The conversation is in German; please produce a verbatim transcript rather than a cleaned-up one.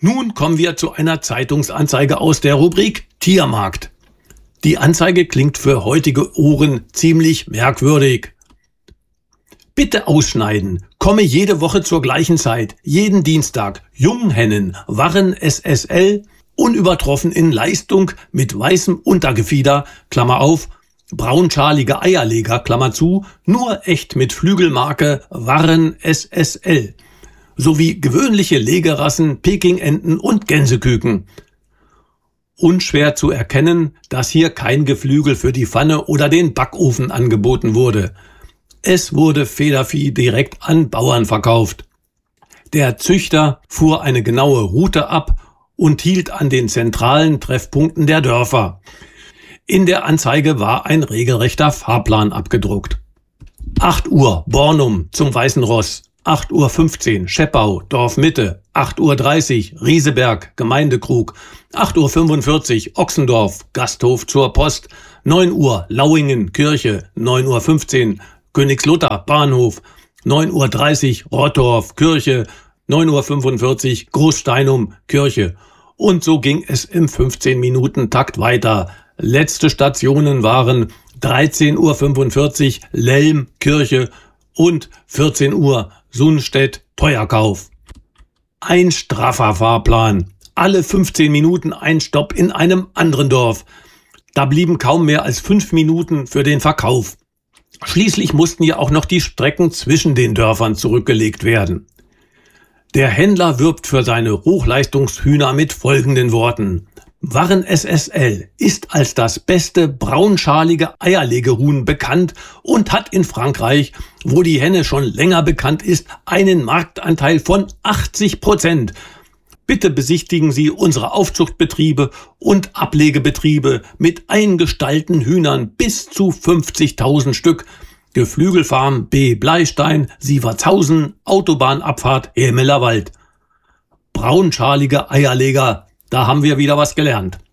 Nun kommen wir zu einer Zeitungsanzeige aus der Rubrik Tiermarkt. Die Anzeige klingt für heutige Ohren ziemlich merkwürdig. Bitte ausschneiden. Komme jede Woche zur gleichen Zeit, jeden Dienstag. Junghennen, Warren S S L, unübertroffen in Leistung, mit weißem Untergefieder, Klammer auf, braunschalige Eierleger, Klammer zu, nur echt mit Flügelmarke Warren S S L, sowie gewöhnliche Legerassen, Pekingenten und Gänseküken. Unschwer zu erkennen, dass hier kein Geflügel für die Pfanne oder den Backofen angeboten wurde. Es wurde Federvieh direkt an Bauern verkauft. Der Züchter fuhr eine genaue Route ab und hielt an den zentralen Treffpunkten der Dörfer. In der Anzeige war ein regelrechter Fahrplan abgedruckt. acht Uhr Bornum zum Weißen Ross, acht Uhr fünfzehn Scheppau, Dorfmitte, acht Uhr dreißig Rieseberg, Gemeindekrug, acht Uhr fünfundvierzig Ochsendorf, Gasthof zur Post, neun Uhr Lauingen, Kirche, neun Uhr fünfzehn Königslutter, Bahnhof, neun Uhr dreißig Rottorf, Kirche, neun Uhr fünfundvierzig Großsteinum, Kirche. Und so ging es im fünfzehn-Minuten-Takt weiter. Letzte Stationen waren dreizehn Uhr fünfundvierzig Lelm, Kirche und vierzehn Uhr Sundstedt, Teuerkauf. Ein straffer Fahrplan. Alle fünfzehn Minuten ein Stopp in einem anderen Dorf. Da blieben kaum mehr als fünf Minuten für den Verkauf. Schließlich mussten ja auch noch die Strecken zwischen den Dörfern zurückgelegt werden. Der Händler wirbt für seine Hochleistungshühner mit folgenden Worten. Warren S S L ist als das beste braunschalige Eierlegehuhn bekannt und hat in Frankreich, wo die Henne schon länger bekannt ist, einen Marktanteil von achtzig Prozent. Bitte besichtigen Sie unsere Aufzuchtbetriebe und Ablegebetriebe mit eingestallten Hühnern bis zu fünfzigtausend Stück. Geflügelfarm B. Bleistein, Sievertshausen, Autobahnabfahrt Hemelerwald. Braunschalige Eierleger, da haben wir wieder was gelernt.